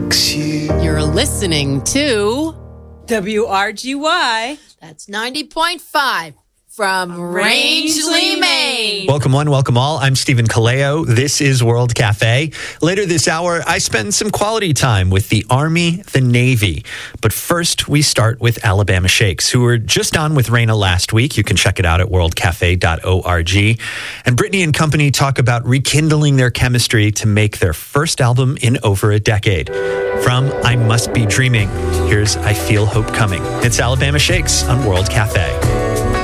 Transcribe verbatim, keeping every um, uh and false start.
fix you. You're listening to W R G Y. That's ninety point five from Rangeley, Maine. Welcome one, welcome all. I'm Stephen Kaleo. This is World Cafe. Later this hour, I spend some quality time with the Army, the Navy. But first, we start with Alabama Shakes, who were just on with Raina last week. You can check it out at world cafe dot org. And Brittany and company talk about rekindling their chemistry to make their first album in over a decade. From I Must Be Dreaming, here's I Feel Hope Coming. It's Alabama Shakes on World Cafe.